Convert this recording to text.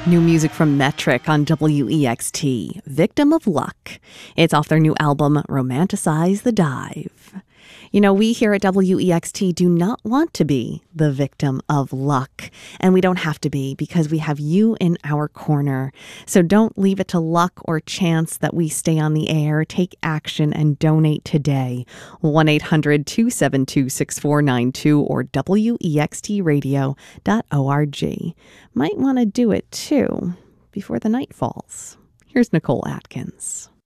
New music from Metric on WEXT, Victim of Luck. It's off their new album, Romanticize the Dive. You know, we here at WEXT do not want to be the victim of luck, and we don't have to be because we have you in our corner. So don't leave it to luck or chance that we stay on the air. Take action and donate today. 1-800-272-6492 or wextradio.org. Might want to do it too before the night falls. Here's Nicole Atkins.